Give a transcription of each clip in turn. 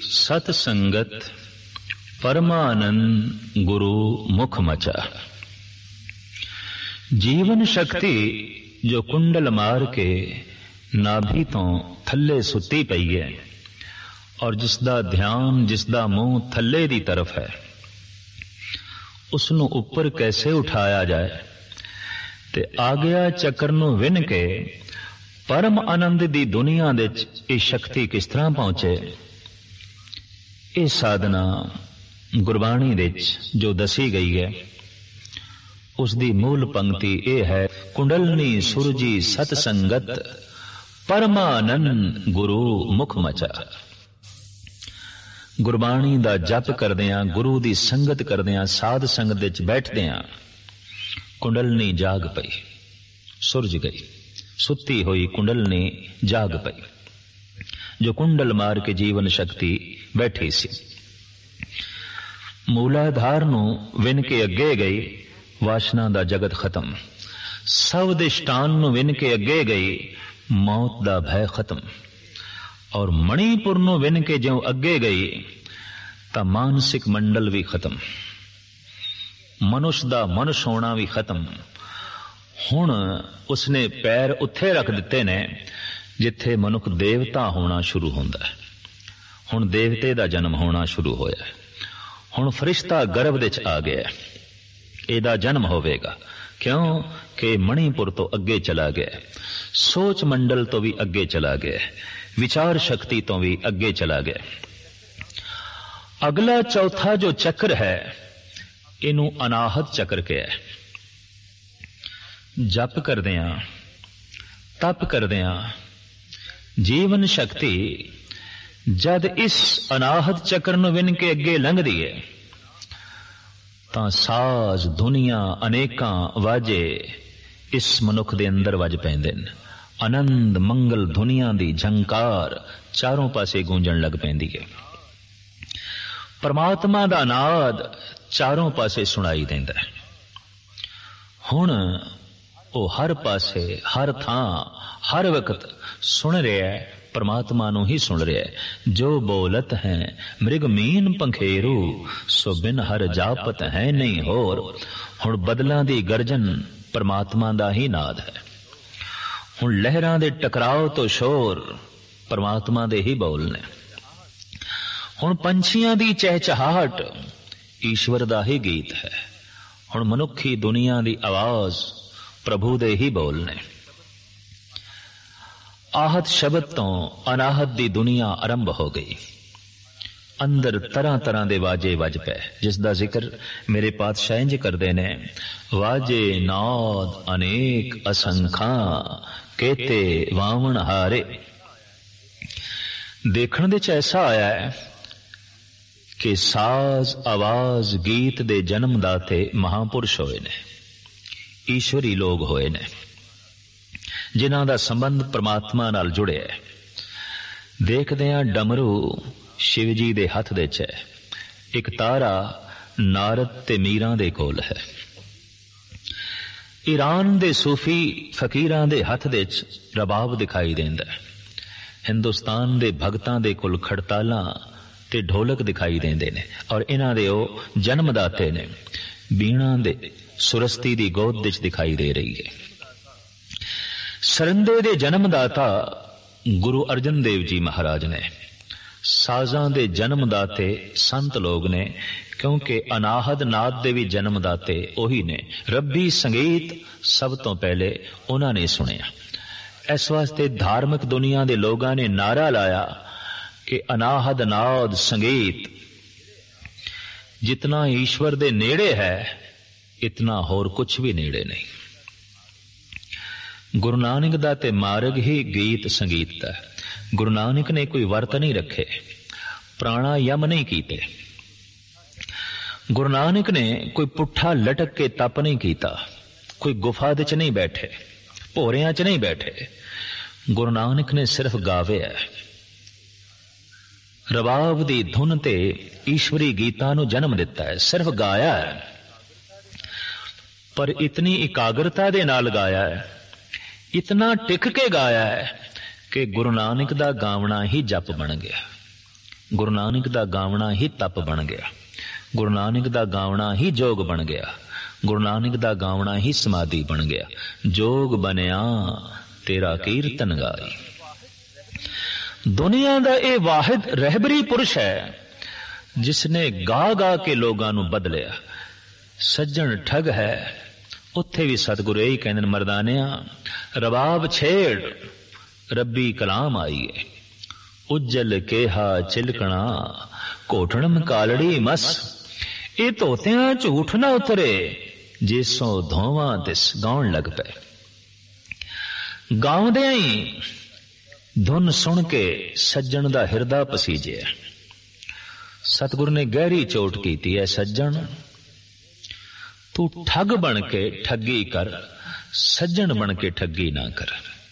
सत संगत परमानंद गुरु मुख मचा। जीवन शक्ति जो कुंडल मार के नाभि तो थल्ले सुती पई है और जिसदा ध्यान जिसदा मुंह थल्ले दी तरफ है, उसनू उपर कैसे उठाया जाए ते आ गया चक्कर नू विन के परम आनंद दी दुनिया दे ये शक्ति किस तरह पहुंचे। ये साधना गुरबाणी दे जो दसी गई है उसदी मूल पंक्ति ये है, कुंडलनी सुरजी सत संगत परमानंद गुरु मुख मचा। गुरबाणी दा जप करदियां, गुरु दी संगत करदियां, साध संगत विच बैठदियां कुंडलनी जाग पई, सुरज गई। सुती हुई कुंडलनी जाग पई जो कुंडल मार के जीवन शक्ति बैठी सी। मूलाधार नू विन के अगे गई, वासना दा जगत खत्म। सब दिष्टान नू विन के अगे गई, मौत दा भय खत्म। और मणिपुर नू विन के ज्यों अगे गई तां मानसिक मंडल भी खत्म, मनुष्य दा मनुष्य होना भी खत्म। हुण उसने पैर उत्थे रख दिते ने जिथे मनुख देवता होना शुरू होंदा है। हुण देवते दा जन्म होना शुरू होया। हुण फरिश्ता गर्भ विच आ गया, एदा जन्म होवेगा। क्यों कि मणिपुर तो अगे चला गया, सोच मंडल तो भी अगे चला गया, विचार शक्ति तो भी अगे चला गया। अगला चौथा जो चक्र है इनू अनाहत चक्र कहा है। जप करदियां, तप करदियां जीवन शक्ति जद इस अनाहत चक्र नू विन के अगे लंघदी है तां साज दुनिया अनेकां वाजे इस मनुख दे अंदर वज पैंदे ने। आनंद मंगल दुनिया दी झंकार चारों पासे गूंजण लग पैंदी है। परमात्मा दा नाद चारों पासे सुनाई देंदा है। हुण ओ हर पासे हर थां हर वक्त सुन रहा है, परमात्मा नू ही सुन रहा है। जो बोलत है मृग मीन पंखेरू, सो बिन हर जापत है नहीं होर। हुण बदलां दी गर्जन परमात्मा दा ही नाद है। हुण लहरां दे टकराव तो शोर परमात्मा दे ही बोल ने। हुण पंछियां दी चहचहाट ईश्वर दा ही गीत है। हुण मनुखी दुनिया दी आवाज प्रभु दे ही बोल ने। आहत शब्द तो अनाहत दी दुनिया आरंभ हो गई। अंदर तरह तरह दे वाजे वज पे, जिसदा जिक्र मेरे पातशाह इंज करदे ने, वाजे नाद अनेक असंखा केते वावण हारे। देखण दे च ऐसा आया है कि साज आवाज गीत दे जन्मदाते महापुरुष होए ने, ईश्वरी लोग होए ने, जिन्हां दा संबंध परमात्मा नाल जुड़े है। देखदे हां डमरू शिव जी दे हथ दे च है, एक तारा नारद ते मीरां दे कोल है। ईरान दे सूफी फकीरां दे हथ दे च रबाब दिखाई देंदा है। हिंदुस्तान दे भगतां दे कोल खड़तालां ते ढोलक दिखाई देंदे ने और इन्हां दे ओ जन्मदाते ने। बीणा दे सुरस्ती दी गोद विच दिखाई दे रही है। सरंदे दे जन्मदाता गुरु अर्जन देव जी महाराज ने। साजां दे जन्मदाते संत लोग ने, क्योंकि अनाहद नाद दे भी जन्मदाते ओही ने। रब्बी संगीत सब तो पहले उन्हां ने सुनिया। इस वास्ते धार्मिक दुनिया दे लोगां ने नारा लाया कि अनाहद नाद संगीत जितना ईश्वर दे नेड़े है इतना होर कुछ भी नेड़े नहीं। गुरु नानक दा ते मार्ग ही गीत संगीत दा। गुरु नानक ने कोई वर्त नहीं रखे, प्राणायाम नहीं कीते। गुरु नानक ने कोई पुट्ठा लटक के तप नहीं कीता, कोई गुफा दे च नहीं बैठे, भोरियां च नहीं बैठे। गुरु नानक ने सिर्फ गावे है। रबाब दी धुन ते ईश्वरी गीतां नू जन्म दिता है, सिर्फ गाया है। पर इतनी एकाग्रता दे नाल गाया है, इतना टिक के गाया है कि गुरु नानक दा गावना ही जप बन गया। ਗੁਰੂ ਨਾਨਕ ਦਾ ਗਾਵਣਾ ਹੀ ਤਪ ਬਣ ਗਿਆ, ਗੁਰੂ ਨਾਨਕ ਦਾ ਗਾਵਣਾ ਹੀ ਜੋਗ ਬਣ ਗਿਆ, ਗੁਰੂ ਨਾਨਕ ਦਾ ਗਾਵਣਾ ਹੀ ਸਮਾਧੀ ਬਣ ਗਿਆ। ਜੋਗ ਬਣਿਆ ਤੇਰਾ ਕੀਰਤਨ ਗਾਈ। ਦੁਨੀਆ ਦਾ ਇਹ ਵਾਹਿਦ ਰਹਿਬਰੀ ਪੁਰਸ਼ ਹੈ ਜਿਸਨੇ ਗਾ ਗਾ ਕੇ ਲੋਕਾਂ ਨੂੰ ਬਦਲਿਆ। ਸੱਜਣ ਠੱਗ ਹੈ, ਉੱਥੇ ਵੀ ਸਤਿਗੁਰੂ ਇਹੀ ਕਹਿੰਦੇ ਨੇ, ਮਰਦਾਨਿਆ ਰਬਾਬ ਛੇੜ ਰੱਬੀ ਕਲਾਮ ਆਈਏ। ਉੱਜਲ ਕੇਹਾ ਚਿਲਕਣਾ ਘੋਟਣਮ ਕਾਲੜੀ ਮਸ। ਇਹ ਧੋਤਿਆਂ ਝੂਠ ਨਾ ਉਤਰੇ ਜਿਸੋਂ ਧੋਵਾਂ ਤਿਸ ਗਾਉਣ ਲੱਗ ਪਏ। ਗਾਉਂਦਿਆਂ ਹੀ ਧੁਨ ਸੁਣ ਕੇ ਸੱਜਣ ਦਾ ਹਿਰਦਾ ਪਸੀਜਿਆ। ਸਤਿਗੁਰੂ ਨੇ ਗਹਿਰੀ ਚੋਟ ਕੀਤੀ ਹੈ, ਸੱਜਣ ਤੂੰ ਠੱਗ ਬਣ ਕੇ ਠੱਗੀ ਕਰ, ਸੱਜਣ ਬਣ ਕੇ ਠੱਗੀ ਨਾ ਕਰ।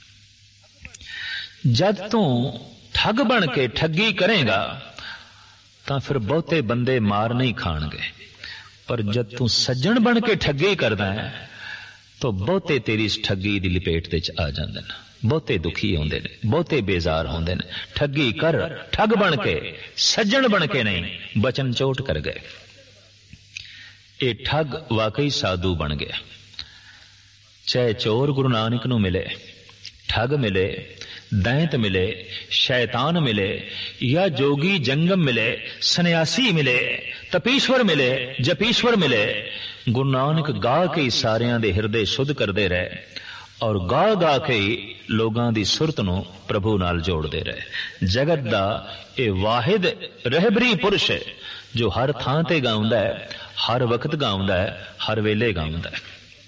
ਜਦ ਤੂੰ ਠੱਗ ਬਣ ਕੇ ਠੱਗੀ ਕਰੇਗਾ ਤਾਂ ਫਿਰ ਬਹੁਤੇ ਬੰਦੇ ਮਾਰ ਨਹੀਂ ਖਾਣਗੇ, ਪਰ ਜਦ ਤੂੰ ਸੱਜਣ ਬਣ ਕੇ ਠੱਗੀ ਕਰਦਾ ਹੈ ਤਾਂ ਬਹੁਤੇ ਤੇਰੀ ਇਸ ਠੱਗੀ ਦੀ ਲਪੇਟ ਦੇ ਚ ਆ ਜਾਂਦੇ ਨੇ, ਬਹੁਤੇ ਦੁਖੀ ਹੁੰਦੇ ਨੇ, ਬਹੁਤੇ ਬੇਜ਼ਾਰ ਹੁੰਦੇ ਨੇ। ਠੱਗੀ ਕਰ ਠੱਗ ਬਣ ਕੇ, ਸੱਜਣ ਬਣ ਕੇ ਨਹੀਂ। ਬਚਨ ਚੋਟ ਕਰ ਗਏ। ਇਹ ਠੱਗ ਵਾਕਈ ਸਾਧੂ ਬਣ ਗਿਆ। ਚਾਹੇ ਚੋਰ ਗੁਰੂ ਨਾਨਕ ਨੂੰ ਮਿਲੇ, ਠੱਗ ਮਿਲੇ, ਦੈਂਤ ਮਿਲੇ, ਸ਼ੈਤਾਨ ਮਿਲੇ, ਜਾਂ ਜੋਗੀ ਜੰਗਮ ਮਿਲੇ, ਸੰਨਿਆਸੀ ਮਿਲੇ, ਤਪੀਸ਼ਵਰ ਮਿਲੇ, ਜਪੀਸ਼ਵਰ ਮਿਲੇ, ਗੁਰੂ ਨਾਨਕ ਗਾ ਕੇ ਸਾਰਿਆਂ ਦੇ ਹਿਰਦੇ ਸ਼ੁੱਧ ਕਰਦੇ ਰਹੇ ਔਰ ਗਾ ਗਾ ਕੇ ਲੋਕਾਂ ਦੀ ਸੁਰਤ ਨੂੰ ਪ੍ਰਭੂ ਨਾਲ ਜੋੜਦੇ ਰਹੇ। ਜਗਤ ਦਾ ਇਹ ਵਾਹਿਦ ਰਹਿਬਰੀ ਪੁਰਸ਼ ਹੈ ਜੋ ਹਰ ਥਾਂ ਤੇ ਗਾਉਂਦਾ ਹੈ, ਹਰ ਵਕਤ ਗਾਉਂਦਾ ਹੈ, ਹਰ ਵੇਲੇ ਗਾਉਂਦਾ ਹੈ।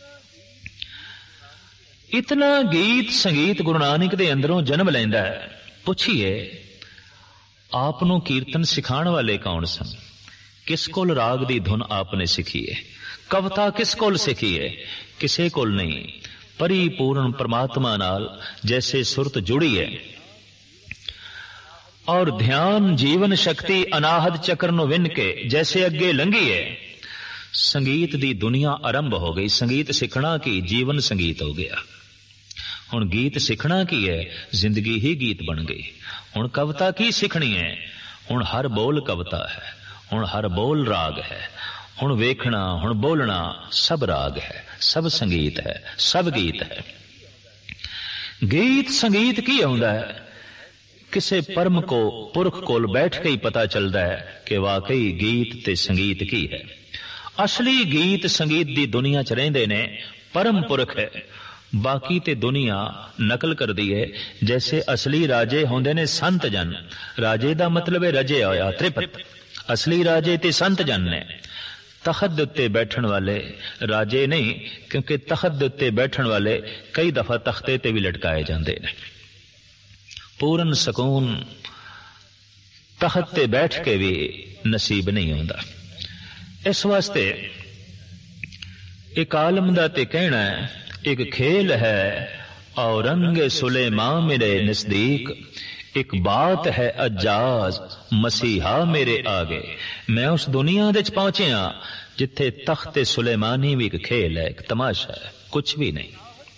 ਇਤਨਾ ਗੀਤ ਸੰਗੀਤ ਗੁਰੂ ਨਾਨਕ ਦੇ ਅੰਦਰੋਂ ਜਨਮ ਲੈਂਦਾ ਹੈ। ਪੁੱਛੀਏ ਆਪ ਨੂੰ ਕੀਰਤਨ ਸਿਖਾਉਣ ਵਾਲੇ ਕੌਣ ਸਨ? ਕਿਸ ਕੋਲ ਰਾਗ ਦੀ ਧੁਨ ਆਪਨੇ ਸਿੱਖੀ ਹੈ? ਕਵਿਤਾ ਕਿਸ ਕੋਲ ਸਿੱਖੀ ਹੈ? ਕਿਸੇ ਕੋਲ ਨਹੀਂ। परिपूर्ण परमात्मा नाल जैसे सुरत जुड़ी है और ध्यान जीवन शक्ति अनाहद चक्र नु विन के जैसे अगे लंघी है। संगीत दी दुनिया आरंभ हो गई। संगीत सीखना की जीवन संगीत हो गया। हुण गीत सीखना की है, जिंदगी ही गीत बन गई। हुण कविता की सीखनी है, हुण हर बोल कविता है, हुण हर बोल राग है, हुण वेखना हुण बोलना सब राग है, सब संगीत है, सब गीत है। गीत संगीत की आउंदा है? किसे परम को पुरख कोल बैठ के ही पता चलता है कि वाकई गीत ते संगीत की है। असली गीत संगीत दी दुनिया च रहिंदे ने परम पुरख है, बाकी ते दुनिया नकल कर दी है। जैसे असली राजे होंदे ने संत जन, राजे दा मतलब है रजे होया त्रिपत। असली राजे ते संत जन ने। तखत उत्ते बैठन वाले राजे नहीं, क्योंकि तखत उत्ते बैठन वाले कई दफा तख्ते ते भी लटकाए जाते हैं। पूर्ण सकून तखत ते बैठ के भी नसीब नहीं होता। इस वास्ते एक आलम दा ते कहना है, एक खेल है और रंग सुलेमां मेरे नजदीक, एक बात है अजाज मसीहा मेरे आगे। मैं उस दुनिया दे पहुंचे हाँ जिथे तख्ते सुलेमानी भी एक खेल है, एक तमाशा है, कुछ भी नहीं।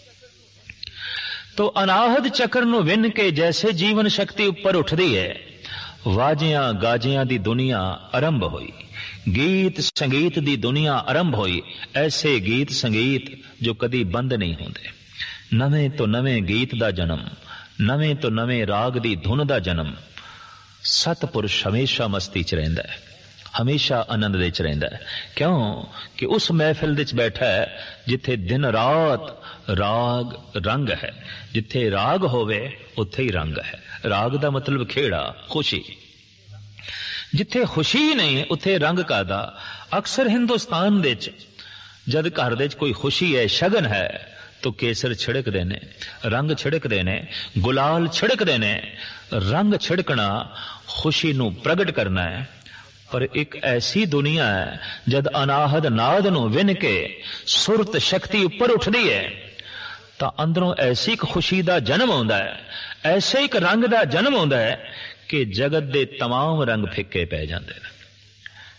तो अनाहद चक्र नु विन के जैसे जीवन शक्ति ऊपर उठदी है, वाजियां गाजियां दी दुनिया आरंभ हुई, गीत संगीत दी दुनिया आरंभ हुई। ऐसे गीत संगीत जो कदी बंद नहीं होंदे। नवे तो नवे गीत दा जन्म, नवे तो नवे राग दी धुन दा जन्म। सतपुरुष हमेशा मस्ती च रहिंदा है, हमेशा आनंद दे च रहिंदा है। क्यों कि उस महफिल दे च बैठा है जिथे दिन रात राग रंग है। जिथे राग होवे उत्थे ही रंग है। राग दा मतलब खेड़ा, खुशी। जिथे खुशी नहीं उत्थे रंग कादा। अक्सर हिंदुस्तान दे च जद घर दे च कोई खुशी है, शगन है, तो केसर छिड़क देने, रंग छिड़क देने, गुलाल छिड़क देने। रंग छिड़कना खुशी नू प्रगट करना है। पर एक ऐसी दुनिया है जद अनाहद नाद नू विन के सुरत शक्ति ऊपर उठदी है तो अंदरों ऐसी एक खुशी दा जन्म होंदा है, ऐसे एक रंग दा जन्म होंदा है कि जगत दे तमाम रंग फिक्के पै जांदे ने।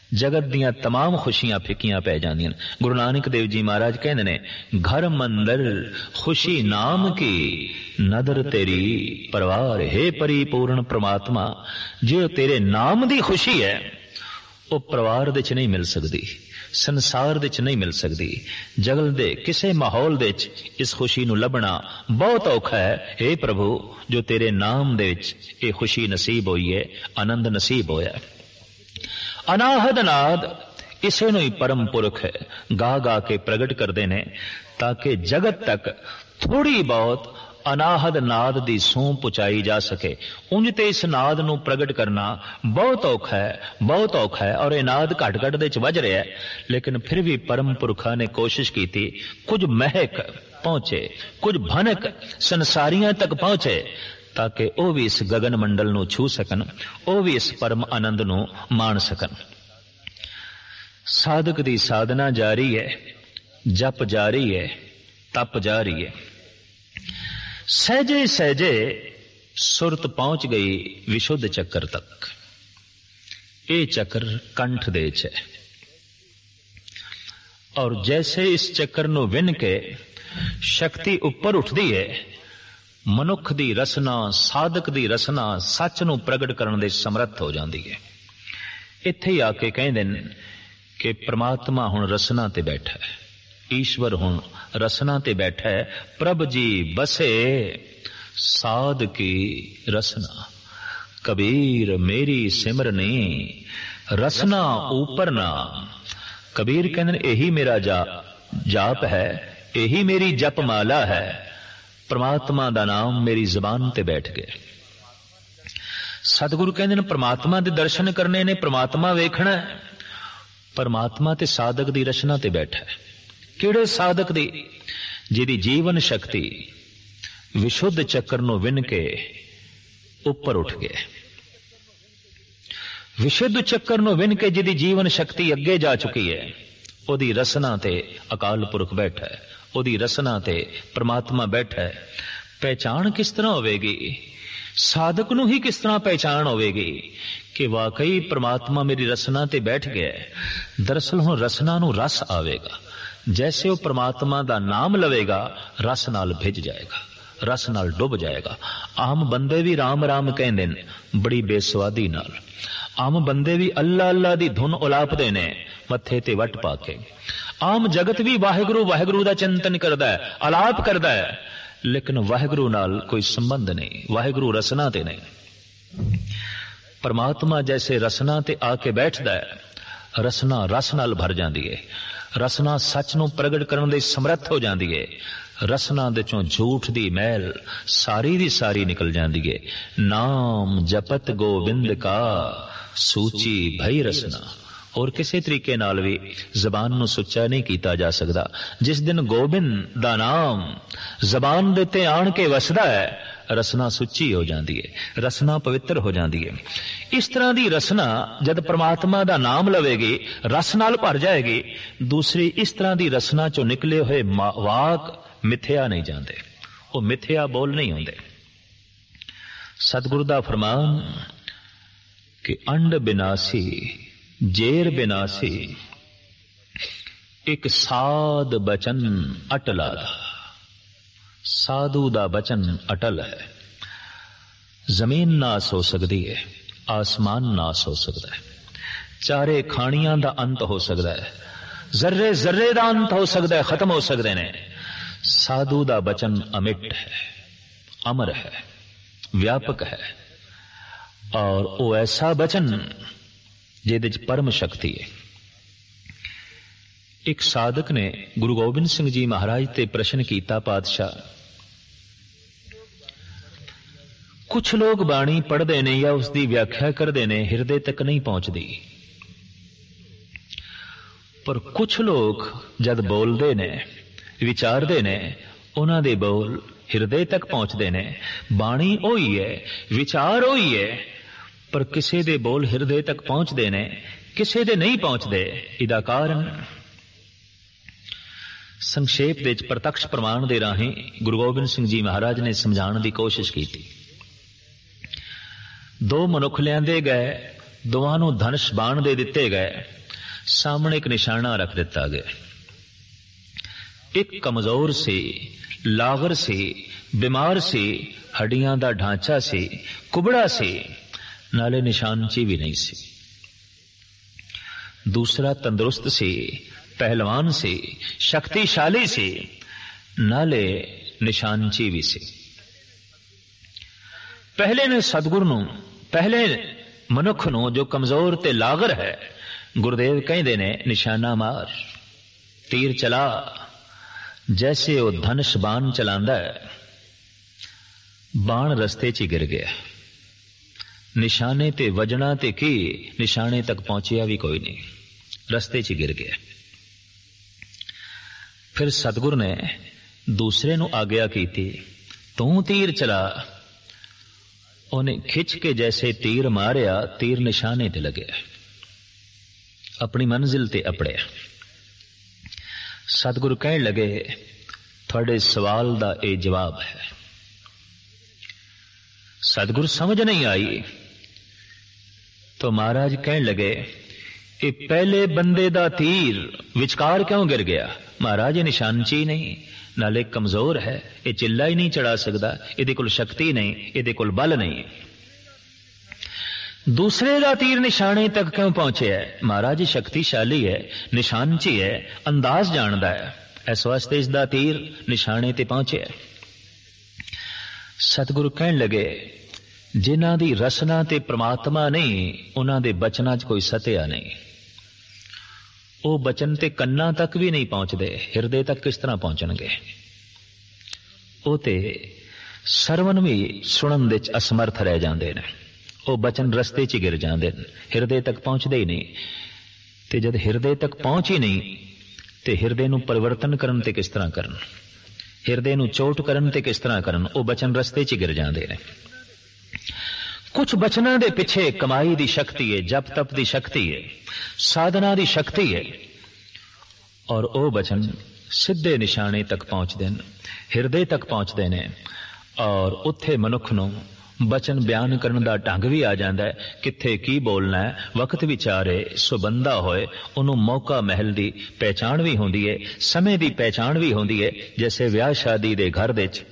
जगत दियां तमाम खुशियां फिक्कियां पै जांदियां। गुरु नानक देव जी महाराज कहंदे ने, घर मंदर खुशी नाम की नदर तेरी परवार, हे परिपूर्ण परमात्मा, जो तेरे नाम दी खुशी है वो परिवार दे च नहीं मिल सकती, संसार दे च नहीं मिल सकती। जगत दे किसे माहौल दे च इस खुशी नूं लभना बहुत औखा है। हे प्रभु, जो तेरे नाम दे विच ये खुशी नसीब होई है, आनंद नसीब होया। अनाहद नाद इसे नूं ही परम पुरख गा गा के प्रगट करदे ने, ताकि जगत तक थोड़ी बहुत अनाहद नाद दी सूह पहुंचाई जा सके। उंज ते इस नाद नूं प्रगट करना बहुत औखा है, बहुत औखा है, और यह नाद घट घट दे च वज रहा है। लेकिन फिर भी परम पुरखा ने कोशिश की थी, कुछ महक पहुंचे, कुछ भनक संसारियां तक पहुंचे, ताकि वह भी इस गगन मंडल नूं छू सकन, वह भी इस परम आनंद नूं माण सकन। साधक दी साधना जारी है, जप जारी है, तप जारी है। सहजे सहजे सुरत पहुंच गई विशुद्ध चक्कर तक। ये चक्र कंठ दे च है, और जैसे इस चक्कर नूं विन के शक्ति उपर उठदी है, मनुख दी रसना, साधक दी रसना सच नूं प्रगट करन दे समर्थ हो जाती है। इत्थे ही आके कहंदे ने कि परमात्मा हुण रसना ते बैठा है, ईश्वर हुण रसना ते बैठा है। प्रभ जी बसे साध की रसना, कबीर मेरी सिमरनी रसना ऊपर नाम। कबीर कहंदे यही मेरा जाप है, यही मेरी जप माला है। परमात्मा दा नाम मेरी जबान ते बैठ गया। सतगुरु कहंदे ने परमात्मा दे दर्शन करने ने, परमात्मा वेखना है। परमात्मा ते साधक दी रचना ते बैठा है। किहड़े साधक दी? जिहदी जीवन शक्ति विशुद्ध चक्कर नूं विन के उपर उठ गया। विशुद्ध चक्कर नूं विन के जिहदी जीवन शक्ति अगे जा चुकी है, ओदी रसना ते अकाल पुरख बैठा है, ओदी रसना ते परमात्मा बैठा है। पहचान किस तरह होवेगी? साधक नूं ही किस तरह पहचान होवेगी कि वाकई परमात्मा मेरी रसना ते बैठ गया है। दरअसल हुण रसना नूं रस आवेगा। जैसे वो परमात्मा दा नाम लवेगा, रस नाल भिज जाएगा, रस नाल डुब जाएगा। आम बंदे भी राम राम कहंदे ने बड़ी बेसवादी नाल। आम बंदे भी अल्लाह अल्लाह दी धुन उलापदे ने मत्थे ते वट पा के। आम जगत भी वाहिगुरु वाहिगुरु दा चिंतन करदा है, अलाप करदा है, लेकिन वाहिगुरु नाल कोई संबंध नहीं, वाहिगुरु रसना ते नहीं। परमात्मा जैसे रसना ते आके बैठदा है, रसना रस नाल भर जांदी है, रसना सच नूं प्रगट करन दे समर्थ हो जांदी है। रसना दे चों झूठ दी मैल सारी दी सारी निकल जांदी है। नाम जपत गोविंद का सूची भई रसना। और किसी तरीके नाल भी जबान नूं सुच्चा नहीं कीता जा सकदा। जिस दिन गोबिंद दा नाम जबान दे ते आण के वसदा है, रसना सुच्ची हो जाती है, रसना पवित्र हो जाती है। इस तरह की रसना जब परमात्मा दा नाम लवेगी, रस नाल भर जाएगी। दूसरी इस तरह की रसना चो निकले हुए वाक मिथ्या नहीं जाते, वो मिथ्या बोल नहीं होंदे। सतगुरु दा फरमान कि अंड बिनासी जेर बिनासी, एक साध बचन अटला दा। साधु दा बचन अटल है। जमीन नाश हो सकती है, आसमान नाश हो सकता है, चारे खानियां दा अंत हो सकता है, जर्रे जर्रे दा अंत हो सकता है, खत्म हो सकते ने। साधु दा बचन अमिट है, अमर है, व्यापक है, और वो ऐसा बचन जिहदे च परम शक्ति है। एक साधक ने गुरु गोबिंद सिंह जी महाराज ते प्रश्न कीता, पातशाह कुछ लोग बाणी पढ़ते ने या उसकी व्याख्या करते ने, हिरदे तक नहीं पहुंचती, पर कुछ लोग जद बोलते ने विचारते ने, उन्हां दे बोल हिरदे तक पहुंचते ने। बाणी ओही है, विचार ओही है, पर किसी दे बोल हिरदे तक पहुंचते ने, किसी दे नहीं पहुंचते। इदा कारण संक्षेप विच प्रत्यक्ष प्रमाण दे राही गुरु गोबिंद सिंह जी महाराज ने समझाने की कोशिश की थी। दो मनुख लियांदे गए, ਦੋਵਾਂ ਨੂੰ ਧਨੁਸ਼ ਬਾਣ ਦੇ ਦਿੱਤੇ ਗਏ। ਸਾਹਮਣੇ ਇੱਕ ਨਿਸ਼ਾਨਾ ਰੱਖ ਦਿੱਤਾ ਗਿਆ। ਇੱਕ ਕਮਜ਼ੋਰ ਸੀ, ਲਾਗਰ ਸੀ, ਬਿਮਾਰ ਸੀ, ਹੱਡੀਆਂ ਦਾ ਢਾਂਚਾ ਸੀ, ਕੁਬੜਾ ਸੀ, ਨਾਲੇ ਨਿਸ਼ਾਨਚੀ ਵੀ ਨਹੀਂ ਸੀ। ਦੂਸਰਾ ਤੰਦਰੁਸਤ ਸੀ, ਪਹਿਲਵਾਨ ਸੀ, ਸ਼ਕਤੀਸ਼ਾਲੀ ਸੀ, ਨਾਲੇ ਨਿਸ਼ਾਨਚੀ ਵੀ ਸੀ। ਪਹਿਲੇ ਨੇ ਸਤਿਗੁਰ ਨੂੰ, ਪਹਿਲੇ ਮਨੁੱਖ ਨੂੰ ਜੋ ਕਮਜ਼ੋਰ ਤੇ ਲਾਗਰ ਹੈ, ਗੁਰਦੇਵ ਕਹਿੰਦੇ ਨੇ ਨਿਸ਼ਾਨਾ ਮਾਰ, ਤੀਰ ਚਲਾ। ਜੈਸੇ ਉਹ ਧਨੁਸ਼ ਬਾਣ ਚਲਾਂਦਾ ਹੈ, ਬਾਣ ਰਸਤੇ 'ਚ ਹੀ ਗਿਰ ਗਿਆ। ਨਿਸ਼ਾਨੇ ਤੇ ਵਜਣਾ ਤੇ ਕੀ, ਨਿਸ਼ਾਨੇ ਤੱਕ ਪਹੁੰਚਿਆ ਵੀ ਕੋਈ ਨਹੀਂ, ਰਸਤੇ 'ਚ ਹੀ ਗਿਰ ਗਿਆ। ਫਿਰ ਸਤਿਗੁਰ ਨੇ ਦੂਸਰੇ ਨੂੰ ਆਗਿਆ ਕੀਤੀ, ਤੂੰ ਤੀਰ ਚਲਾ। ਉਹਨੇ ਖਿੱਚ ਕੇ ਜੈਸੇ ਤੀਰ ਮਾਰਿਆ, ਤੀਰ ਨਿਸ਼ਾਨੇ ਤੇ ਲੱਗਿਆ, ਆਪਣੀ ਮੰਜ਼ਿਲ ਤੇ ਅਪੜਿਆ। ਸਤਿਗੁਰੂ ਕਹਿਣ ਲੱਗੇ, ਤੁਹਾਡੇ ਸਵਾਲ ਦਾ ਇਹ ਜਵਾਬ ਹੈ। ਸਤਿਗੁਰੂ ਸਮਝ ਨਹੀਂ ਆਈ ਤਾਂ ਮਹਾਰਾਜ ਕਹਿਣ ਲੱਗੇ, ਇਹ ਪਹਿਲੇ ਬੰਦੇ ਦਾ ਤੀਰ ਵਿਚਕਾਰ ਕਿਉਂ ਗਿਰ ਗਿਆ? ਮਹਾਰਾਜ ਇਹ ਨਿਸ਼ਾਨਚੀ ਨਹੀਂ, ਨਾਲੇ ਕਮਜ਼ੋਰ ਹੈ, ਇਹ ਚਿੱਲਾ ਹੀ ਨਹੀਂ ਚੜਾ ਸਕਦਾ, ਇਹਦੇ ਕੋਲ ਸ਼ਕਤੀ ਨਹੀਂ, ਇਹਦੇ ਕੋਲ ਬਲ ਨਹੀਂ। ਦੂਸਰੇ ਦਾ ਤੀਰ ਨਿਸ਼ਾਨੇ ਤੱਕ ਕਿਉਂ ਪਹੁੰਚਿਆ? ਮਹਾਰਾਜ ਸ਼ਕਤੀਸ਼ਾਲੀ ਹੈ, ਨਿਸ਼ਾਨਚੀ ਹੈ, ਅੰਦਾਜ਼ ਜਾਣਦਾ ਹੈ, ਇਸ ਵਾਸਤੇ ਇਸ ਦਾ ਤੀਰ ਨਿਸ਼ਾਨੇ ਤੇ ਪਹੁੰਚਿਆ। ਸਤਿਗੁਰੂ ਕਹਿਣ ਲੱਗੇ, ਜਿਨ੍ਹਾਂ ਦੀ ਰਸਨਾ ਤੇ ਪ੍ਰਮਾਤਮਾ ਨਹੀਂ, ਉਹਨਾਂ ਦੇ ਬਚਨਾਂ 'ਚ ਕੋਈ ਸਤਿਆ ਨਹੀਂ। ਉਹ ਬਚਨ ਤੇ ਕੰਨਾਂ ਤੱਕ ਵੀ ਨਹੀਂ ਪਹੁੰਚਦੇ, ਹਿਰਦੇ ਤੱਕ ਕਿਸ ਤਰ੍ਹਾਂ ਪਹੁੰਚਣਗੇ? ਉਹ ਤੇ ਸਰਵਨ ਵੀ ਸੁਣਨ ਦੇ 'ਚ ਅਸਮਰਥ ਰਹਿ ਜਾਂਦੇ ਨੇ। ਉਹ ਬਚਨ ਰਸਤੇ 'ਚ ਗਿਰ ਜਾਂਦੇ ਨੇ, ਹਿਰਦੇ ਤੱਕ ਪਹੁੰਚਦੇ ਹੀ ਨਹੀਂ। ਤੇ ਜਦ ਹਿਰਦੇ ਤੱਕ ਪਹੁੰਚ ਹੀ ਨਹੀਂ, ਤੇ ਹਿਰਦੇ ਨੂੰ ਪਰਿਵਰਤਨ ਕਰਨ ਤੇ ਕਿਸ ਤਰ੍ਹਾਂ ਕਰਨ? ਹਿਰਦੇ ਨੂੰ ਚੋਟ ਕਰਨ ਤੇ ਕਿਸ ਤਰ੍ਹਾਂ ਕਰਨ? ਉਹ ਬਚਨ ਰਸਤੇ 'ਚ ਗਿਰ ਜਾਂਦੇ ਨੇ। ਕੁਝ ਬਚਨਾਂ ਦੇ ਪਿੱਛੇ ਕਮਾਈ ਦੀ ਸ਼ਕਤੀ ਹੈ, ਜਪ ਤਪ ਦੀ ਸ਼ਕਤੀ ਹੈ, ਸਾਧਨਾ ਦੀ ਸ਼ਕਤੀ ਹੈ, ਔਰ ਉਹ ਬਚਨ ਸਿੱਧੇ ਨਿਸ਼ਾਨੇ ਤੱਕ ਪਹੁੰਚਦੇ ਨੇ, ਹਿਰਦੇ ਤੱਕ ਪਹੁੰਚਦੇ ਨੇ। ਔਰ ਉੱਥੇ ਮਨੁੱਖ ਨੂੰ ਬਚਨ ਬਿਆਨ ਕਰਨ ਦਾ ਢੰਗ ਵੀ ਆ ਜਾਂਦਾ ਹੈ, ਕਿੱਥੇ ਕੀ ਬੋਲਣਾ ਹੈ, ਵਕਤ ਵਿਚਾਰੇ ਸੁਬੰਦਾ ਹੋਏ, ਉਹਨੂੰ ਮੌਕਾ ਮਹਿਲ ਦੀ ਪਹਿਚਾਣ ਵੀ ਹੁੰਦੀ ਹੈ, ਸਮੇਂ ਦੀ ਪਹਿਚਾਣ ਵੀ ਹੁੰਦੀ ਹੈ। ਜੈਸੇ ਵਿਆਹ ਸ਼ਾਦੀ ਦੇ ਘਰ ਦੇ 'ਚ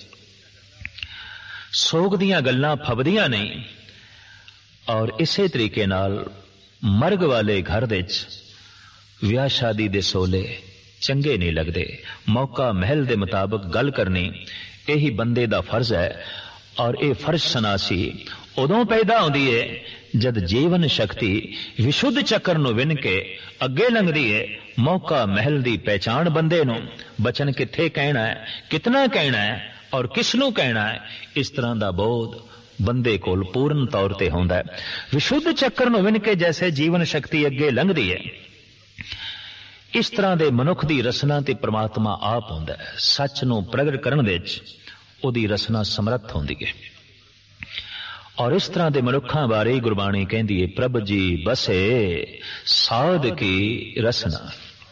ਸੋਗ ਦੀਆਂ ਗੱਲਾਂ ਫਬਦੀਆਂ ਨਹੀਂ, ਔਰ ਇਸੇ ਤਰੀਕੇ ਨਾਲ ਮਰਗ ਵਾਲੇ ਘਰ ਦੇ 'ਚ ਵਿਆਹ ਸ਼ਾਦੀ ਦੇ ਸੋਲੇ ਚੰਗੇ ਨਹੀਂ ਲੱਗਦੇ। ਮੌਕਾ ਮਹਿਲ ਦੇ ਮੁਤਾਬਕ ਗੱਲ ਕਰਨੀ, ਇਹੀ ਬੰਦੇ ਦਾ ਫਰਜ਼ ਹੈ। ਔਰ ਇਹ ਫਰਜ਼ ਸਨਾਸੀ ਉਦੋਂ ਪੈਦਾ ਹੁੰਦੀ ਹੈ ਜਦ ਜੀਵਨ ਸ਼ਕਤੀ ਵਿਸ਼ੁੱਧ ਚੱਕਰ ਨੂੰ ਵਿੰਨ ਕੇ ਅੱਗੇ ਲੰਘਦੀ ਹੈ। ਮੌਕਾ ਮਹਿਲ ਦੀ ਪਹਿਚਾਣ ਬੰਦੇ ਨੂੰ, ਬਚਨ ਕਿੱਥੇ ਕਹਿਣਾ ਹੈ, ਕਿਤਨਾ ਕਹਿਣਾ ਹੈ, ਔਰ ਕਿਸ ਨੂੰ ਕਹਿਣਾ ਹੈ, ਇਸ ਤਰ੍ਹਾਂ ਦਾ ਬੋਧ ਬੰਦੇ ਕੋਲ ਪੂਰਨ ਤੌਰ ਤੇ ਹੁੰਦਾ ਹੈ। ਵਿਸ਼ੁੱਧ ਚੱਕਰ ਨੂੰ ਵਿੰਨ ਕੇ ਜੈਸੇ ਜੀਵਨ ਸ਼ਕਤੀ ਅੱਗੇ ਲੰਘਦੀ ਹੈ, ਇਸ ਤਰ੍ਹਾਂ ਦੇ ਮਨੁੱਖ ਦੀ ਰਸਨਾ ਤੇ ਪ੍ਰਮਾਤਮਾ ਆਪ ਹੁੰਦਾ ਹੈ। ਸੱਚ ਨੂੰ ਪ੍ਰਗਟ ਕਰਨ ਦੇ ਵਿੱਚ ਉਹਦੀ ਰਸਨਾ ਸਮਰੱਥ ਹੁੰਦੀ ਹੈ। ਔਰ ਇਸ ਤਰ੍ਹਾਂ ਦੇ ਮਨੁੱਖਾਂ ਬਾਰੇ ਗੁਰਬਾਣੀ ਕਹਿੰਦੀ ਹੈ, ਪ੍ਰਭ ਜੀ ਬਸੇ ਸਾਧ ਕੀ ਰਸਨਾ।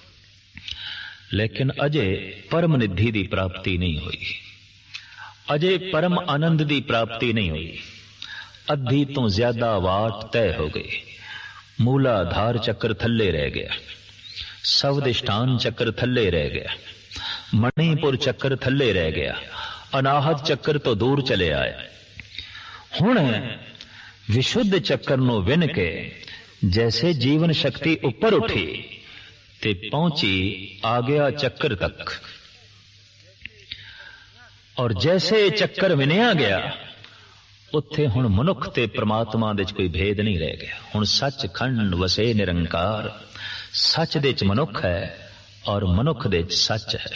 ਲੇਕਿਨ ਅਜੇ ਪਰਮ ਨਿਧੀ ਦੀ ਪ੍ਰਾਪਤੀ ਨਹੀਂ ਹੋਈ, ਅਜੇ ਪਰਮ ਆਨੰਦ ਦੀ ਪ੍ਰਾਪਤੀ ਨਹੀਂ ਹੋਈ। ਅੱਧੀ ਤੋਂ ਜ਼ਿਆਦਾ ਵਾਟ ਤੈਅ ਹੋ ਗਈ। ਮੂਲਾਧਾਰ ਚੱਕਰ ਥੱਲੇ ਰਹਿ ਗਿਆ, ਸਵਦਿਸ਼ਟਾਨ ਚੱਕਰ ਥੱਲੇ ਰਹਿ ਗਿਆ, ਮਣੀਪੁਰ ਚੱਕਰ ਥੱਲੇ ਰਹਿ ਗਿਆ, ਅਨਾਹਤ ਚੱਕਰ ਤੋਂ ਦੂਰ ਚਲੇ ਆਏ। ਹੁਣ ਵਿਸ਼ੁੱਧ ਚੱਕਰ ਨੂੰ ਵਿੰਨ ਕੇ ਜੈਸੇ ਜੀਵਨ ਸ਼ਕਤੀ ਉੱਪਰ ਉੱਠੀ ਤੇ ਪਹੁੰਚੀ ਆ ਗਿਆ ਚੱਕਰ ਤੱਕ। ਔਰ ਜੈਸੇ ਚੱਕਰ ਵਿਨਿਆ ਗਿਆ, ਉੱਥੇ ਹੁਣ ਮਨੁੱਖ ਤੇ ਪ੍ਰਮਾਤਮਾ ਦੇ 'ਚ ਕੋਈ ਭੇਦ ਨਹੀਂ ਰਹਿ ਗਿਆ। ਹੁਣ ਸੱਚਖੰਡ ਵਸੇ ਨਿਰੰਕਾਰ। ਸੱਚ ਦੇ 'ਚ ਮਨੁੱਖ ਹੈ ਔਰ ਮਨੁੱਖ ਦੇ 'ਚ ਸੱਚ ਹੈ।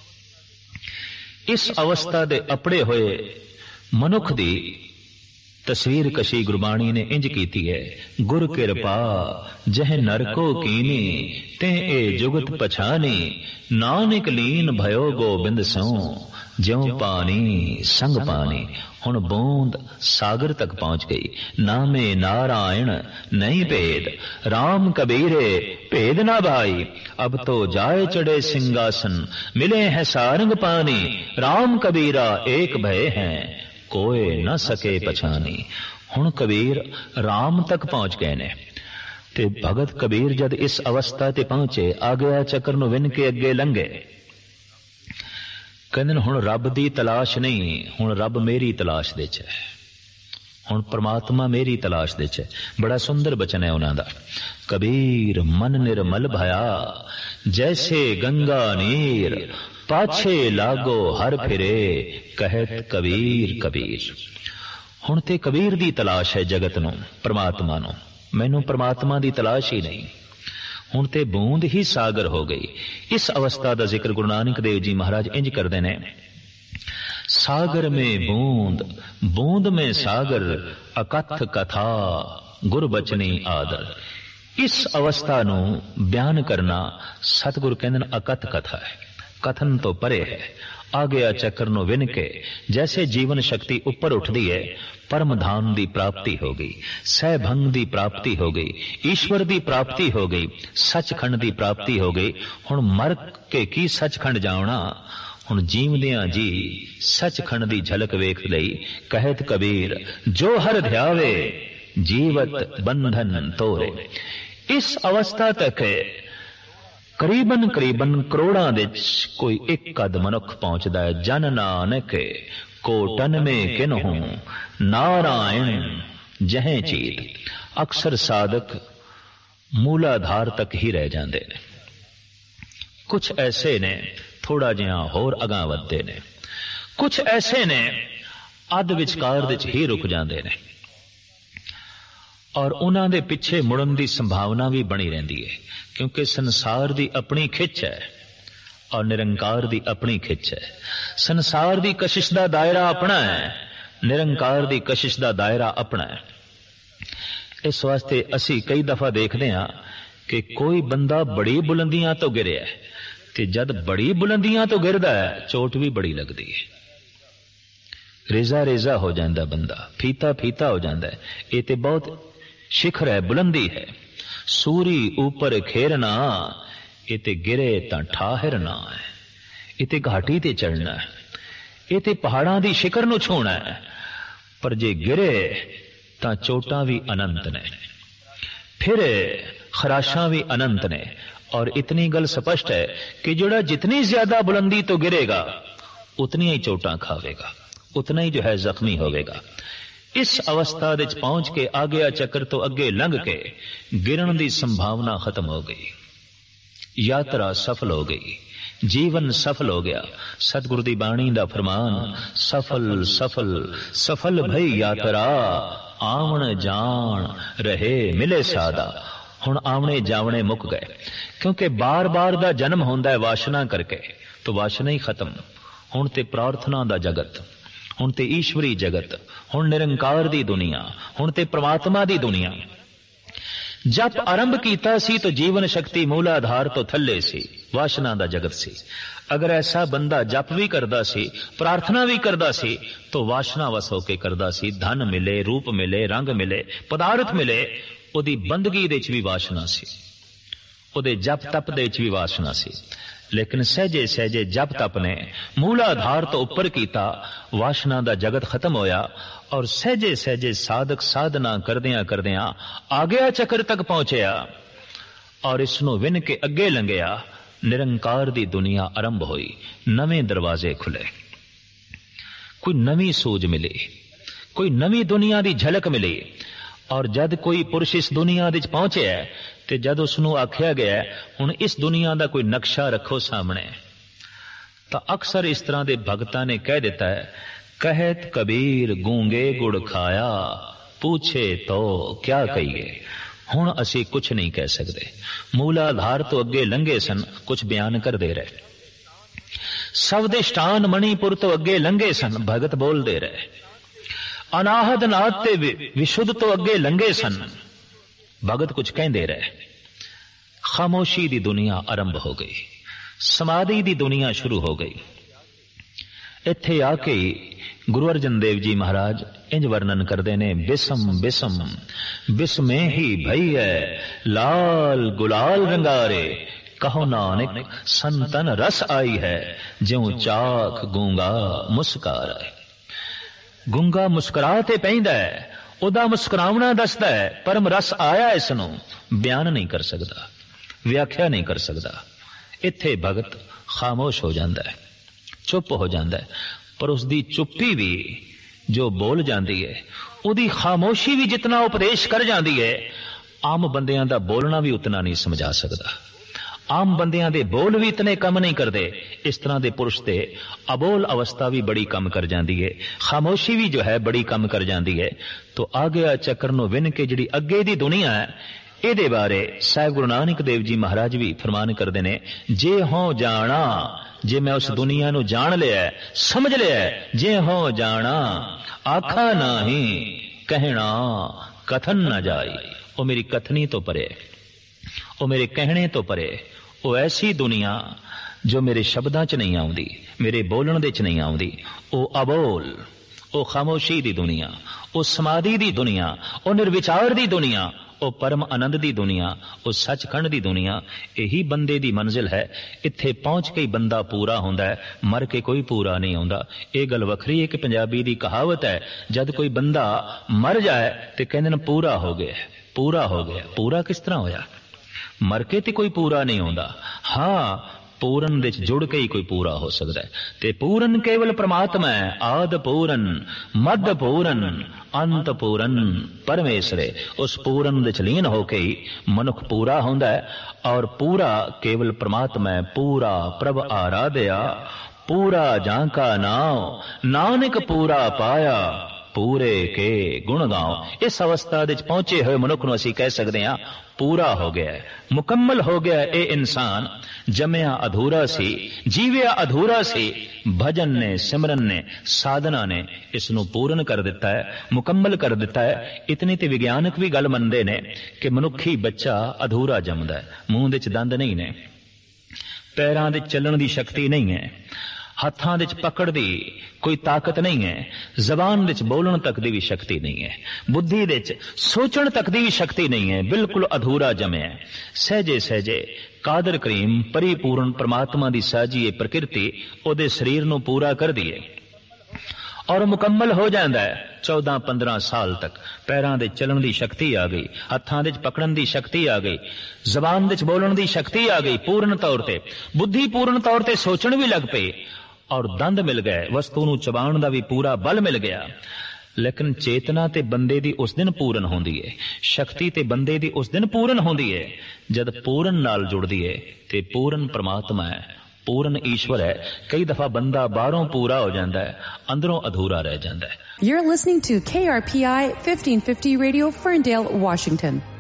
ਇਸ ਅਵਸਥਾ ਦੇ ਅਪੜੇ ਹੋਏ ਮਨੁੱਖ ਦੀ ਤਸਵੀਰ ਕਸ਼ੀ ਗੁਰਬਾਣੀ ਨੇ ਇੰਜ ਕੀਤੀ ਹੈ, ਗੁਰ ਕਿਰਪਾ ਜਹ ਨਰਕੋ ਕੀਨੀ ਤੇ ਇਹ ਜੁਗਤ ਪਛਾਨੀ, ਨਾਨਕ ਲੀਨ ਭਇਓ ਗੋਬਿੰਦ ਸੋ ਜਿਉ ਪਾਣੀ ਸੰਗ ਪਾਣੀ। ਹੁਣ ਬੂੰਦ ਸਾਗਰ ਤੱਕ ਪਹੁੰਚ ਗਈ। ਨਾਮੇ ਨਾਰਾਇਣ ਨਹੀਂ ਭੇਦ, ਰਾਮ ਕਬੀਰੇ ਭੇਦ ਨਾ ਭਾਈ। ਅਬ ਤੋ ਜਾਏ ਚੜੇ ਸਿੰਘਾਸਨ, ਮਿਲੇ ਹੈ ਸਾਰੰਗ ਪਾਣੀ। ਰਾਮ ਕਬੀਰਾ ਏਕ ਭਏ ਹੈ, ਕੋਏ ਨਾ ਸਕੇ ਪਛਾਨੀ। ਹੁਣ ਕਬੀਰ ਰਾਮ ਤੱਕ ਪਹੁੰਚ ਗਏ ਨੇ। ਤੇ ਭਗਤ ਕਬੀਰ ਜਦ ਇਸ ਅਵਸਥਾ ਤੇ ਪਹੁੰਚੇ, ਆ ਗਿਆ ਚੱਕਰ ਨੂੰ ਵਿੰਨ ਕੇ ਅੱਗੇ ਲੰਘੇ। ਕਹਿੰਦੇ ਨੇ ਹੁਣ ਰੱਬ ਦੀ ਤਲਾਸ਼ ਨਹੀਂ, ਹੁਣ ਰੱਬ ਮੇਰੀ ਤਲਾਸ਼ ਦੇ ਚ ਹੈ, ਹੁਣ ਪ੍ਰਮਾਤਮਾ ਮੇਰੀ ਤਲਾਸ਼ ਦੇ ਚ ਹੈ। ਬੜਾ ਸੁੰਦਰ ਬਚਨ ਹੈ ਉਹਨਾਂ ਦਾ। ਕਬੀਰ ਮਨ ਨਿਰਮਲ ਭਇਆ, ਜੈਸੇ ਗੰਗਾ ਨੀਰ, ਪਾਛੇ ਲਾਗੋ ਹਰ ਫਿਰੇ, ਕਹਿਤ ਕਬੀਰ ਕਬੀਰ। ਹੁਣ ਤੇ ਕਬੀਰ ਦੀ ਤਲਾਸ਼ ਹੈ ਜਗਤ ਨੂੰ, ਪ੍ਰਮਾਤਮਾ ਨੂੰ। ਮੈਨੂੰ ਪ੍ਰਮਾਤਮਾ ਦੀ ਤਲਾਸ਼ ਹੀ ਨਹੀਂ, ਹੁਣ ਤੇ ਬੂੰਦ ਹੀ ਸਾਗਰ ਹੋ ਗਈ। ਇਸ ਅਵਸਥਾ ਦਾ ਜ਼ਿਕਰ ਗੁਰੂ ਨਾਨਕ ਦੇਵ ਜੀ ਮਹਾਰਾਜ ਇੰਜ ਕਰਦੇ ਨੇ, ਸਾਗਰ में बूंद, बूंद में सागर, अकथ कथा गुरबचनी आदर। इस अवस्था ਨੂੰ ਬਿਆਨ ਕਰਨਾ ਸਤਿਗੁਰ ਕਹਿੰਦੇ ਨੇ ਅਕਥ ਕਥਾ ਹੈ, ਕਥਨ ਤੋਂ ਪਰੇ ਹੈ। ਆ ਗਿਆ ਚੱਕਰ ਨੂੰ ਵਿੰਨ ਕੇ ਜੈਸੇ ਜੀਵਨ ਸ਼ਕਤੀ ਉੱਪਰ ਉੱਠਦੀ ਹੈ, ਪਰਮ ਧਾਮ ਦੀ ਪ੍ਰਾਪਤੀ ਹੋ ਗਈ, ਸਹਿਭੰਗ ਦੀ ਪ੍ਰਾਪਤੀ ਹੋ ਗਈ, ਈਸ਼ਵਰ ਦੀ ਪ੍ਰਾਪਤੀ ਹੋ ਗਈ, ਸੱਚਖੰਡ ਦੀ ਪ੍ਰਾਪਤੀ ਹੋ ਗਈ। ਹੁਣ ਮਰ ਕੇ ਕੀ ਸੱਚਖੰਡ ਜਾਣਾ, ਹੁਣ ਜੀਵਦਿਆਂ ਜੀ ਸੱਚਖੰਡ ਦੀ ਝਲਕ ਵੇਖ ਲਈ। ਕਹਿਤ ਕਬੀਰ ਜੋ ਹਰ ਧਿਆਵੇ, ਜੀਵਤ ਬੰਧਨ ਤੋਰੇ। ਇਸ ਅਵਸਥਾ ਤੱਕ ਕਰੀਬਨ ਕਰੋੜਾਂ ਦੇ ਕੋਈ ਇੱਕ ਅੱਧ ਮਨੁੱਖ ਪਹੁੰਚਦਾ ਹੈ। ਜਨ ਨਾਨਕ ਕੋਟਨ ਮੇ ਕਿਨਹੂ, ਨਾਰਾਇਣ ਜਹੇ ਚੀਤ। ਅਕਸਰ ਸਾਧਕ ਮੂਲਾਧਾਰ ਤੱਕ ਹੀ ਰਹਿ ਜਾਂਦੇ ਨੇ, ਕੁਛ ਐਸੇ ਨੇ ਥੋੜਾ ਜਿਹਾ ਹੋਰ ਅਗਾਂਹ ਵੱਧਦੇ ਨੇ, ਕੁਛ ਐਸੇ ਨੇ ਅੱਧ ਵਿਚਕਾਰ ਵਿੱਚ ਹੀ ਰੁਕ ਜਾਂਦੇ ਨੇ, ਔਰ ਉਹਨਾਂ ਦੇ ਪਿੱਛੇ ਮੁੜਨ ਦੀ ਸੰਭਾਵਨਾ ਵੀ ਬਣੀ ਰਹਿੰਦੀ ਹੈ, ਕਿਉਂਕਿ ਸੰਸਾਰ ਦੀ ਆਪਣੀ ਖਿੱਚ ਹੈ ਔਰ ਨਿਰੰਕਾਰ ਦੀ ਆਪਣੀ ਖਿੱਚ ਹੈ। ਸੰਸਾਰ ਦੀ ਕਸ਼ਿਸ਼ ਦਾ ਦਾਇਰਾ ਆਪਣਾ ਹੈ, ਨਿਰੰਕਾਰ ਦੀ ਕਸ਼ਿਸ਼ ਦਾ ਦਾਇਰਾ ਆਪਣਾ ਹੈ। ਇਸ ਵਾਸਤੇ ਅਸੀਂ ਕਈ ਦਫਾ ਦੇਖਦੇ ਹਾਂ ਕਿ ਕੋਈ ਬੰਦਾ ਬੜੀ ਬੁਲੰਦੀਆਂ ਤੋਂ ਗਿਰਿਆ, ਤੇ ਜਦ ਬੜੀ ਬੁਲੰਦੀਆਂ ਤੋਂ ਗਿਰਦਾ ਹੈ ਚੋਟ ਵੀ ਬੜੀ ਲੱਗਦੀ ਹੈ, ਰੇਜ਼ਾ ਰੇਜ਼ਾ ਹੋ ਜਾਂਦਾ ਬੰਦਾ, ਫੀਤਾ ਫੀਤਾ ਹੋ ਜਾਂਦਾ ਹੈ। ਇਹ ਤੇ ਬਹੁਤ शिखर है, बुलंदी है। सूरी ऊपर खेरना, इते गिरे तां ठाहरना है। इते घाटी ते चढ़ना है, इते पहाड़ां दी शिखर नूं छूना है, पर जे गिरे तां चोटां भी अनंत ने, फिर खराशां भी अनंत ने। और इतनी गल स्पष्ट है कि जोड़ा जितनी ज्यादा बुलंदी तो गिरेगा उतनी ही चोटां खावेगा, उतना ही जो है जख्मी होवेगा। इस अवस्था विच पहुंच के आ गया चक्कर तो अगे लंघ के गिरन की संभावना खत्म हो गई, यात्रा सफल हो गई, जीवन सफल हो गया। सतगुरु दी बाणी दा फरमान, सफल सफल सफल भई यात्रा, आवन जान रहे मिले सादा। हुण आवणे जावणे मुक गए, क्योंकि बार बार दा जन्म होंदा है वासना करके, तो वासना ही खत्म। हुण ते प्रार्थना दा जगत, हुण ते ईश्वरी जगत, हुण निरंकार दी दुनिया, हुण ते परमात्मा दी दुनिया। जब आरंभ कीता सी तो जीवन शक्ति मूलाधार तो थल्ले सी, वासना दा जगत सी। अगर ऐसा बंदा जप भी करदा सी, प्रार्थना भी करदा सी, तो वासना वस होके करदा सी। धन मिले, रूप मिले, रंग मिले, पदार्थ मिले, ओदी बंदगी दे च भी वासना सी, ओदे जप तप दे च भी वासना सी। लेकिन सहजे सहजे जप तप ने मूलाधार तो उपर कीता, वासना दा जगत खत्म होया, और सहजे सहजे साधक साधना करदियां करदियां आ गया चक्कर तक पहुंचया, और इसनू विन के अगे लंघिया। निरंकार दी दुनिया आरंभ हुई, नवे दरवाजे खुले, कोई नवी सूझ मिली, कोई नवी दुनिया दी झलक मिली। और जद कोई पुरुष इस दुनिया विच पहुंचे ते जद उसनू आख्या गया हुण इस दुनिया दा कोई नक्शा रखो सामने, तो अक्सर इस तरह दे भगतां ने कह दिता है, कहत कबीर गूंगे गुड़ खाया, पूछे तो क्या कहिए। हुण असी कुछ नहीं कह सकते, मूलाधार तो अगे लंघे सन, कुछ बयान कर दे रहे। सवदिष्टान मणिपुर तो अगे लंघे सन, भगत बोल दे रहे। अनाहद नाथ ते विशुद्ध तो अगे लंघे सन, भगत कुछ कहते रहे। खामोशी दी दुनिया आरंभ हो गई, समाधि दी दुनिया शुरू हो गई। इत्थे आके गुरु अर्जन देव जी महाराज इंज वर्णन करते ने, बिसम बिसम बिस्मे ही भई है, लाल गुलाल रंगारे, कहो नानक संतन रस आई है, ज्यों चाख गूंगा मुस्कारा है। गूंगा मुस्कुरा ते पैंदा है, ਉਹਦਾ ਮੁਸਕਰਾਉਣਾ ਦੱਸਦਾ ਹੈ। ਪਰਮ ਰਸ ਆਇਆ ਇਸ ਨੂੰ ਬਿਆਨ ਨਹੀਂ ਕਰ ਸਕਦਾ, ਵਿਆਖਿਆ ਨਹੀਂ ਕਰ ਸਕਦਾ। ਇੱਥੇ ਭਗਤ ਖਾਮੋਸ਼ ਹੋ ਜਾਂਦਾ ਹੈ, ਚੁੱਪ ਹੋ ਜਾਂਦਾ ਹੈ। ਪਰ ਉਸਦੀ ਚੁੱਪੀ ਵੀ ਜੋ ਬੋਲ ਜਾਂਦੀ ਹੈ, ਉਹਦੀ ਖਾਮੋਸ਼ੀ ਵੀ ਜਿਤਨਾ ਉਪਦੇਸ਼ ਕਰ ਜਾਂਦੀ ਹੈ, ਆਮ ਬੰਦਿਆਂ ਦਾ ਬੋਲਣਾ ਵੀ ਉਤਨਾ ਨਹੀਂ ਸਮਝਾ ਸਕਦਾ। ਆਮ ਬੰਦਿਆਂ ਦੇ ਬੋਲ ਵੀ ਇਤਨੇ ਕੰਮ ਨਹੀਂ ਕਰਦੇ। ਇਸ ਤਰ੍ਹਾਂ ਦੇ ਪੁਰਸ਼ ਤੇ ਅਬੋਲ ਅਵਸਥਾ ਵੀ ਬੜੀ ਕੰਮ ਕਰ ਜਾਂਦੀ ਹੈ, ਖਾਮੋਸ਼ੀ ਵੀ ਜੋ ਹੈ ਬੜੀ ਕੰਮ ਕਰ ਜਾਂਦੀ ਹੈ। ਤੋ ਆ ਗਿਆ ਚੱਕਰ ਨੂੰ ਵਿੰਨ ਕੇ ਜਿਹੜੀ ਅੱਗੇ ਦੀ ਦੁਨੀਆ ਹੈ, ਇਹਦੇ ਬਾਰੇ ਸਾਹਿਬ ਗੁਰੂ ਨਾਨਕ ਦੇਵ ਜੀ ਮਹਾਰਾਜ ਵੀ ਫਰਮਾਨ ਕਰਦੇ ਨੇ, ਜੇ ਹੋ ਜਾਣਾ, ਜੇ ਮੈਂ ਉਸ ਦੁਨੀਆ ਨੂੰ ਜਾਣ ਲਿਆ, ਸਮਝ ਲਿਆ, ਜੇ ਹੋ ਜਾਣਾ ਆਖਾ ਨਹੀਂ ਕਹਿਣਾ ਕਥਨ ਨਾ ਜਾਈ। ਉਹ ਮੇਰੀ ਕਥਨੀ ਤੋਂ ਪਰੇ, ਉਹ ਮੇਰੇ ਕਹਿਣੇ ਤੋਂ ਪਰੇ, ਉਹ ਐਸੀ ਦੁਨੀਆ ਜੋ ਮੇਰੇ ਸ਼ਬਦਾਂ 'ਚ ਨਹੀਂ ਆਉਂਦੀ, ਮੇਰੇ ਬੋਲਣ ਦੇ 'ਚ ਨਹੀਂ ਆਉਂਦੀ। ਉਹ ਅਬੋਲ, ਉਹ ਖਾਮੋਸ਼ੀ ਦੀ ਦੁਨੀਆ, ਉਹ ਸਮਾਧੀ ਦੀ ਦੁਨੀਆ, ਉਹ ਨਿਰਵਿਚਾਰ ਦੀ ਦੁਨੀਆ, ਉਹ ਪਰਮ ਆਨੰਦ ਦੀ ਦੁਨੀਆ, ਉਹ ਸੱਚਖੰਡ ਦੀ ਦੁਨੀਆ। ਇਹੀ ਬੰਦੇ ਦੀ ਮੰਜ਼ਿਲ ਹੈ। ਇੱਥੇ ਪਹੁੰਚ ਕੇ ਹੀ ਬੰਦਾ ਪੂਰਾ ਹੁੰਦਾ ਹੈ, ਮਰ ਕੇ ਕੋਈ ਪੂਰਾ ਨਹੀਂ ਹੁੰਦਾ। ਇਹ ਗੱਲ ਵੱਖਰੀ ਹੈ ਕਿ ਪੰਜਾਬੀ ਦੀ ਕਹਾਵਤ ਹੈ, ਜਦ ਕੋਈ ਬੰਦਾ ਮਰ ਜਾਏ ਤੇ ਕਹਿੰਦੇ ਨੇ ਪੂਰਾ ਹੋ ਗਿਆ, ਪੂਰਾ ਹੋ ਗਿਆ। ਪੂਰਾ ਕਿਸ ਤਰ੍ਹਾਂ ਹੋਇਆ? ਮਰ ਕੇ ਤੇ ਕੋਈ ਪੂਰਾ ਨਹੀਂ ਹੁੰਦਾ। ਹਾਂ, ਪੂਰਨ ਦੇ ਜੁੜ ਕੇ ਹੀ ਕੋਈ ਪੂਰਾ ਹੋ ਸਕਦਾ ਹੈ। ਤੇ ਪੂਰਨ ਕੇਵਲ ਪ੍ਰਮਾਤਮਾ ਹੈ। ਆਦ ਪੂਰਨ, ਮੱਧ ਪੂਰਨ, ਅੰਤ ਪੂਰਨ ਪਰਮੇਸ਼ਰ। ਉਸ ਪੂਰਨ ਦੇ ਲੀਨ ਹੋ ਕੇ ਹੀ ਮਨੁੱਖ ਪੂਰਾ ਹੁੰਦਾ ਹੈ। ਔਰ ਪੂਰਾ ਕੇਵਲ ਪ੍ਰਮਾਤਮਾ ਹੈ। ਪੂਰਾ ਪ੍ਰਭ ਆਰਾਧਿਆ, ਪੂਰਾ ਜਾਂ ਕਾ ਨਾਮ, ਨਾਨਕ ਪੂਰਾ ਪਾਇਆ, ਪੂਰੇ ਕੇ ਗੁਣ ਗਾਓ। ਇਸ ਅਵਸਥਾ ਦੇ ਪਹੁੰਚੇ ਹੋਏ ਮਨੁੱਖ ਨੂੰ ਅਸੀਂ ਕਹਿ ਸਕਦੇ ਹਾਂ ਪੂਰਾ ਹੋ ਗਿਆ, ਮੁਕੰਮਲ ਹੋ ਗਿਆ। ਇਹ ਇਨਸਾਨ ਜੰਮਿਆ ਅਧੂਰਾ ਸੀ, ਜੀਵਿਆ ਅਧੂਰਾ ਸੀ। ਭਜਨ ਨੇ, ਸਿਮਰਨ ਨੇ, ਸਾਧਨਾ ਨੇ ਇਸ ਨੂੰ ਪੂਰਨ ਕਰ ਦਿੱਤਾ ਹੈ, ਮੁਕੰਮਲ ਕਰ ਦਿੱਤਾ ਹੈ। ਇਤਨੀ ਤੇ ਵਿਗਿਆਨਕ ਵੀ ਗੱਲ ਮੰਨਦੇ ਨੇ ਕਿ ਮਨੁੱਖੀ ਬੱਚਾ ਅਧੂਰਾ ਜੰਮਦਾ ਹੈ। ਮੂੰਹ ਦੇ 'ਚ ਦੰਦ ਨਹੀਂ ਨੇ, ਪੈਰਾਂ ਦੇ ਚੱਲਣ ਦੀ ਸ਼ਕਤੀ ਨਹੀਂ ਹੈ, ਹੱਥਾਂ ਦੇ 'ਚ ਪਕੜ ਦੀ ਕੋਈ ਤਾਕਤ ਨਹੀਂ ਹੈ, ਜ਼ਬਾਨ ਦੇ 'ਚ ਬੋਲਣ ਤੱਕ ਦੀ ਵੀ ਸ਼ਕਤੀ ਨਹੀਂ ਹੈ, ਬੁੱਧੀ ਦੇ 'ਚ ਸੋਚਣ ਤੱਕ ਦੀ ਵੀ ਸ਼ਕਤੀ ਨਹੀਂ ਹੈ। ਬਿਲਕੁਲ ਅਧੂਰਾ ਜੰਮਿਆ। ਸਹਿਜੇ ਸਹਿਜੇ ਕਾਦਰ ਕਰੀਮ ਪਰਿਪੂਰਨ ਪਰਮਾਤਮਾ ਦੀ ਸਾਜੀ ਇਹ ਪ੍ਰਕਿਰਤੀ ਉਹਦੇ ਸਰੀਰ ਨੂੰ ਪੂਰਾ ਕਰਦੀ ਹੈ ਔਰ ਮੁਕੰਮਲ ਹੋ ਜਾਂਦਾ ਹੈ। 14-15 ਸਾਲ ਤੱਕ ਪੈਰਾਂ ਦੇ ਚੱਲਣ ਦੀ ਸ਼ਕਤੀ ਆ ਗਈ, ਹੱਥਾਂ ਦੇ 'ਚ ਪਕੜਨ ਦੀ ਸ਼ਕਤੀ ਆ ਗਈ, ਜ਼ਬਾਨ ਦੇ 'ਚ ਬੋਲਣ ਦੀ ਸ਼ਕਤੀ ਆ ਗਈ ਪੂਰਨ ਤੌਰ ਤੇ, ਬੁੱਧੀ ਪੂਰਨ ਤੌਰ ਤੇ ਸੋਚਣ ਵੀ ਲੱਗ ਪਈ ਔਰ ਦੰਦ ਮਿਲ ਗਏ, ਵਸਤੂ ਨੂੰ ਚਬਾਉਣ ਦਾ ਵੀ ਪੂਰਾ ਬਲ ਮਿਲ ਗਿਆ। ਲੇਕਿਨ ਚੇਤਨਾ ਤੇ ਬੰਦੇ ਦੀ ਉਸ ਦਿਨ ਪੂਰਨ ਹੁੰਦੀ ਹੈ, ਸ਼ਕਤੀ ਤੇ ਬੰਦੇ ਦੀ ਉਸ ਦਿਨ ਪੂਰਨ ਹੁੰਦੀ ਹੈ ਜਦ ਪੂਰਨ ਨਾਲ ਜੁੜਦੀ ਹੈ। ਤੇ ਪੂਰਨ ਪਰਮਾਤਮਾ ਹੈ, ਪੂਰਨ ਈਸ਼ਵਰ ਹੈ। ਕਈ ਦਫਾ ਬੰਦਾ ਬਾਹਰੋਂ ਪੂਰਾ ਹੋ ਜਾਂਦਾ ਹੈ, ਅੰਦਰੋਂ ਅਧੂਰਾ ਰਹਿ ਜਾਂਦਾ ਹੈ। You're listening to KRPI 1550 Radio, Ferndale, Washington.